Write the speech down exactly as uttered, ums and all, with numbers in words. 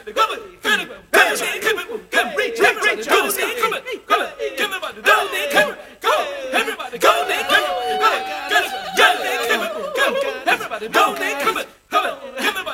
Come on, come on, come on, come on, reach, reach, reach, come on, come on, come on, come on, come on, come on, everybody, go, come on, come on, come on, come on, everybody, go, come on.